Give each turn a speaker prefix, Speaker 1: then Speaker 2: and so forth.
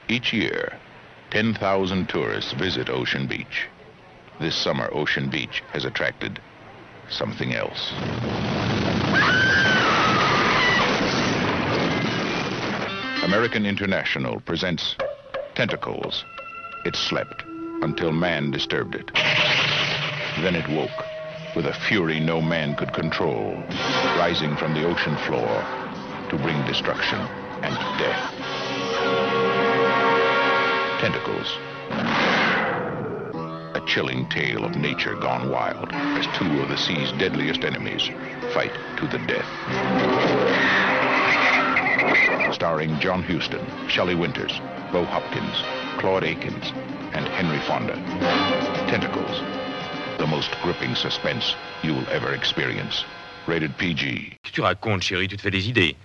Speaker 1: Each year, 10,000 tourists visit Ocean Beach. This summer, Ocean Beach has attracted something else. American International presents Tentacles. It slept until man disturbed it. Then it woke with a fury no man could control, rising from the ocean floor to bring destruction and death. Tentacles. A chilling tale of nature gone wild as two of the sea's deadliest enemies fight to the death. Starring John Huston, Shelley Winters, Bo Hopkins, Claude Akins, and Henry Fonda. Tentacles. The most gripping suspense you'll ever experience. Rated PG.
Speaker 2: Qu'est-ce que tu racontes, chérie? Tu te fais des idées.